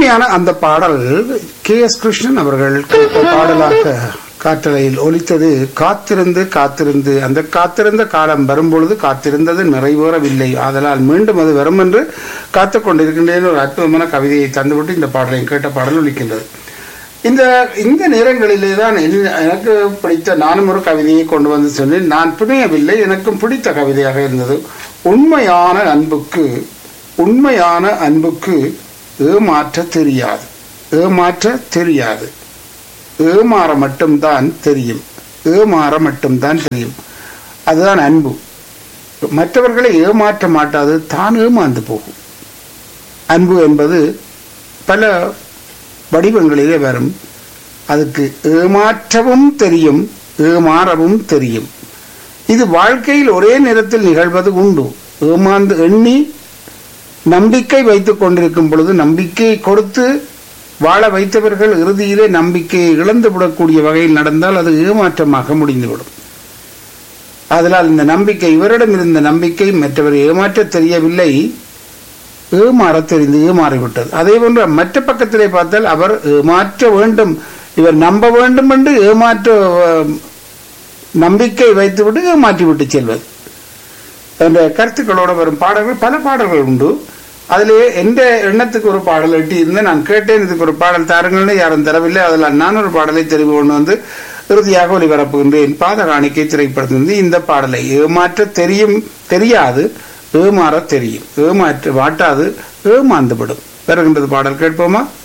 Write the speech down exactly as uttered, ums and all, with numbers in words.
இனிமையான அந்த பாடல் கே எஸ் கிருஷ்ணன் அவர்கள் கேட்ட பாடலாக காற்றலையில் ஒலித்தது. காத்திருந்து காத்திருந்து அந்த காத்திருந்த காலம் வரும்பொழுது காத்திருந்தது நிறைவேறவில்லை, ஆதலால் மீண்டும் அது வரும் என்று காத்து கொண்டிருக்கின்றேன். ஒரு அற்புதமான கவிதையை தந்துவிட்டு இந்த பாடலை கேட்ட பாடல் ஒலிக்கின்றது. இந்த இந்த நேரங்களிலே தான் எனக்கு பிடித்த நானும் ஒரு கவிதையை கொண்டு வந்து சொன்னேன். நான் புனையவில்லை, எனக்கும் பிடித்த கவிதையாக இருந்தது. உண்மையான அன்புக்கு உண்மையான அன்புக்கு ஏமாற்ற தெரியாது, ஏமாற்ற தெரியாது, ஏமாற மட்டும்தான் தெரியும், ஏமாற மட்டும்தான் தெரியும். அதுதான் அன்பு. மற்றவர்களை ஏமாற்ற மாட்டாது, தான் ஏமாந்து போகும். அன்பு என்பது பல வடிவங்களிலே வரும். அதுக்கு ஏமாற்றவும் தெரியும், ஏமாறவும் தெரியும். இது வாழ்க்கையில் ஒரே நேரத்தில் நிகழ்வது உண்டு. ஏமாந்து எண்ணி நம்பிக்கை வைத்துக் கொண்டிருக்கும் பொழுது நம்பிக்கையை கொடுத்து வாழ வைத்தவர்கள் இறுதியிலே நம்பிக்கையை இழந்து விடக்கூடிய வகையில் நடந்தால் அது ஏமாற்றமாக முடிந்துவிடும். அதனால் இந்த நம்பிக்கை, இவரிடம் இருந்த நம்பிக்கை மற்றவரை ஏமாற்ற தெரியவில்லை, ஏமாற தெரிந்து ஏமாறிவிட்டது. அதே போன்று மற்ற பக்கத்திலே பார்த்தால் அவர் ஏமாற்ற வேண்டும், இவர் நம்ப வேண்டும் என்று ஏமாற்ற நம்பிக்கை வைத்துவிட்டு ஏமாற்றிவிட்டு செல்வது என்ற கருத்துக்களோடு வரும் பாடல்கள் பல பாடல்கள் உண்டு. அதிலே எந்த எண்ணத்துக்கு ஒரு பாடல் எட்டி இருந்து நான் கேட்டேன், இதுக்கு ஒரு பாடல் தாருங்கள்னு யாரும் தரவில்லை. அதில் நான் ஒரு பாடலை தெரிவு கொண்டு வந்து இறுதியாக ஒளிபரப்புகின்றேன். பாத காணிக்கை திரைப்படத்திலிருந்து இந்த பாடலை. ஏமாற்ற தெரியும் தெரியாது, ஏமாற தெரியும், ஏமாற்ற வாட்டாது ஏமாந்துவிடும். வருகின்றது பாடல் கேட்போமா?